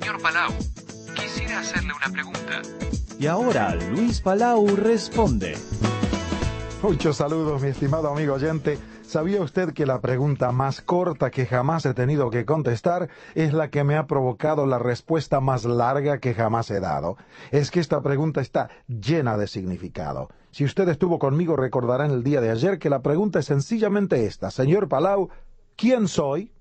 Señor Palau, quisiera hacerle una pregunta. Y ahora Luis Palau responde. Muchos saludos, mi estimado amigo oyente. ¿Sabía usted que la pregunta más corta que jamás he tenido que contestar es la que me ha provocado la respuesta más larga que jamás he dado? Es que esta pregunta está llena de significado. Si usted estuvo conmigo, recordará en el día de ayer que la pregunta es sencillamente esta: Señor Palau, ¿quién soy?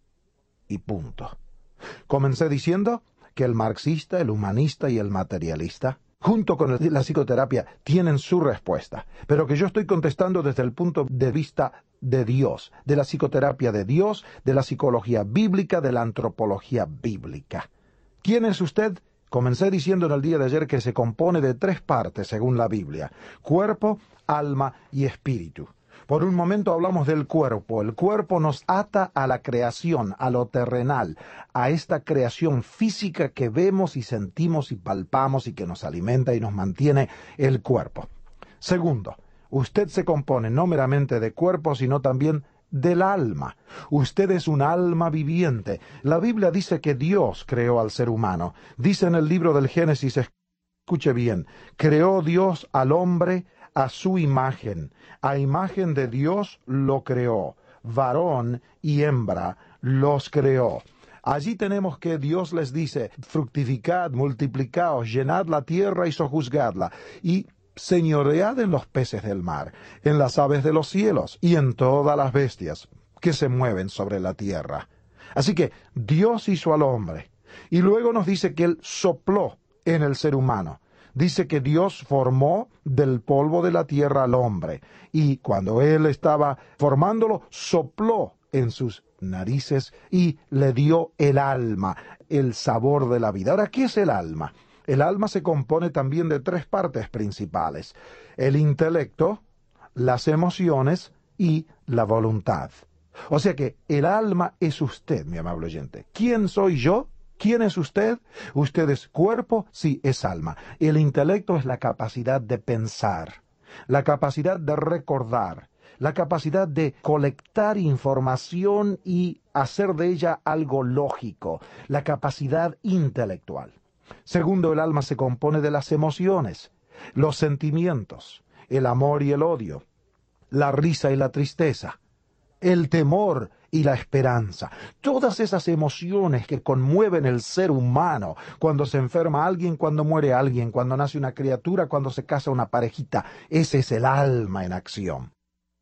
Y punto. Comencé diciendo que el marxista, el humanista y el materialista, junto con la psicoterapia, tienen su respuesta, pero que yo estoy contestando desde el punto de vista de Dios, de la psicoterapia de Dios, de la psicología bíblica, de la antropología bíblica. ¿Quién es usted? Comencé diciendo en el día de ayer que se compone de 3 partes según la Biblia: cuerpo, alma y espíritu. Por un momento hablamos del cuerpo. El cuerpo nos ata a la creación, a lo terrenal, a esta creación física que vemos y sentimos y palpamos y que nos alimenta y nos mantiene el cuerpo. Segundo, usted se compone no meramente de cuerpo, sino también del alma. Usted es un alma viviente. La Biblia dice que Dios creó al ser humano. Dice en el libro del Génesis, escuche bien, creó Dios al hombre a su imagen. A imagen de Dios lo creó. Varón y hembra los creó. Allí tenemos que Dios les dice: fructificad, multiplicaos, llenad la tierra y sojuzgadla, y señoread en los peces del mar, en las aves de los cielos, y en todas las bestias que se mueven sobre la tierra. Así que Dios hizo al hombre, y luego nos dice que Él sopló en el ser humano. Dice que Dios formó del polvo de la tierra al hombre, y cuando Él estaba formándolo, sopló en sus narices y le dio el alma, el sabor de la vida. Ahora, ¿qué es el alma? El alma se compone también de 3 partes principales: el intelecto, las emociones y la voluntad. O sea que el alma es usted, mi amable oyente. ¿Quién soy yo? ¿Quién es usted? ¿Usted es cuerpo? Sí, es alma. El intelecto es la capacidad de pensar, la capacidad de recordar, la capacidad de colectar información y hacer de ella algo lógico, la capacidad intelectual. Segundo, el alma se compone de las emociones, los sentimientos, el amor y el odio, la risa y la tristeza, el temor y la esperanza. Todas esas emociones que conmueven el ser humano, cuando se enferma alguien, cuando muere alguien, cuando nace una criatura, cuando se casa una parejita. Ese es el alma en acción.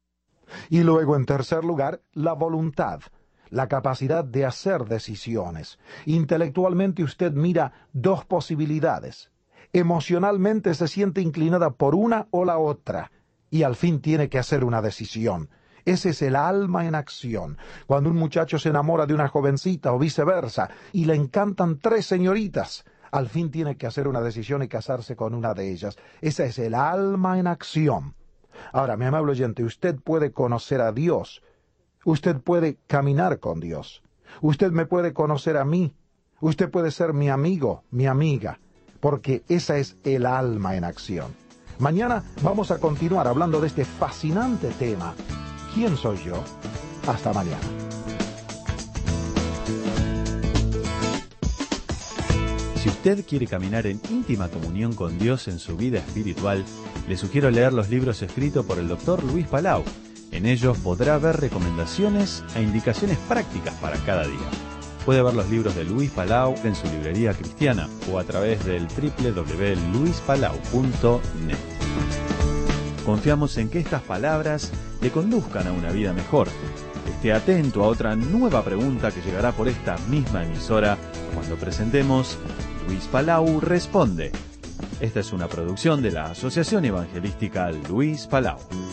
Y luego, en tercer lugar, la voluntad, la capacidad de hacer decisiones. Intelectualmente usted mira 2 posibilidades. Emocionalmente se siente inclinada por una o la otra, y al fin tiene que hacer una decisión. Ese es el alma en acción. Cuando un muchacho se enamora de una jovencita o viceversa, y le encantan 3 señoritas, al fin tiene que hacer una decisión y casarse con una de ellas. Ese es el alma en acción. Ahora, mi amable oyente, usted puede conocer a Dios. Usted puede caminar con Dios. Usted me puede conocer a mí. Usted puede ser mi amigo, mi amiga, porque esa es el alma en acción. Mañana vamos a continuar hablando de este fascinante tema. ¿Quién soy yo? Hasta mañana. Si usted quiere caminar en íntima comunión con Dios en su vida espiritual, le sugiero leer los libros escritos por el Dr. Luis Palau. En ellos podrá ver recomendaciones e indicaciones prácticas para cada día. Puede ver los libros de Luis Palau en su librería cristiana o a través del www.luispalau.net. Confiamos en que estas palabras le conduzcan a una vida mejor. Esté atento a otra nueva pregunta que llegará por esta misma emisora cuando presentemos Luis Palau Responde. Esta es una producción de la Asociación Evangelística Luis Palau.